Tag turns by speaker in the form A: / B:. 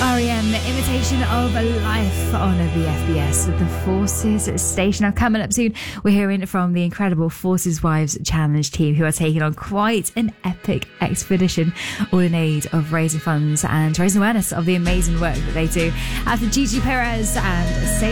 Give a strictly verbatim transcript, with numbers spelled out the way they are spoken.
A: R E M, Imitation of Life on the F B S, the Forces Station. Now, coming up soon, we're hearing from the incredible Forces Wives Challenge team, who are taking on quite an epic expedition, all in aid of raising funds and raising awareness of the amazing work that they do. After Gigi Perez and Say